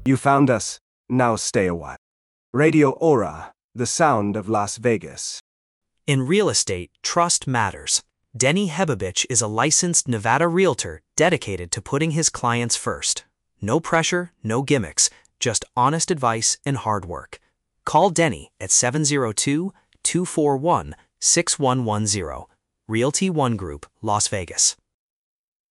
You found us. Now stay a while. Radio Aura, the sound of Las Vegas. In real estate, trust matters. Denny Hebovich is a licensed Nevada realtor dedicated to putting his clients first. No pressure, no gimmicks, just honest advice and hard work. Call Denny at 702-241-6110. Realty One Group, Las Vegas.